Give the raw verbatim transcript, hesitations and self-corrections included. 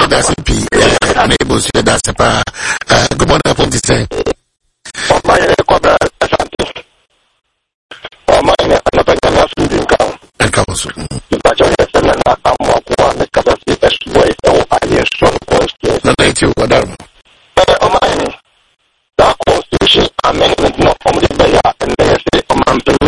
should that's P. Unable to that's a pa. Good morning, upon the same. Oh, my, oh, my, I'm not going to have to come. And council. The budget is a man. I'm walking the capacity way. Oh, I hear strong voice. No, thank you, madam. Oh, my, that constitution amendment not from the Bayer and they say, oh, man,